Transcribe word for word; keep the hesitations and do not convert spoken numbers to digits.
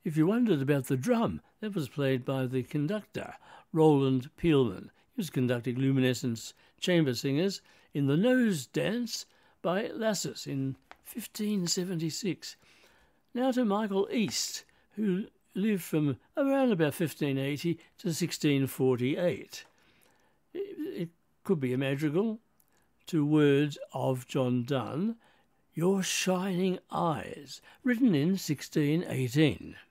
If you wondered about the drum, that was played by the conductor, Roland Peelman. He was conducting Luminescence chamber singers in The Nose Dance by Lassus in fifteen seventy-six. Now to Michael East, who lived from around about fifteen eighty to sixteen forty-eight. It could be a madrigal to words of John Donne, Your Shining Eyes, written in sixteen eighteen.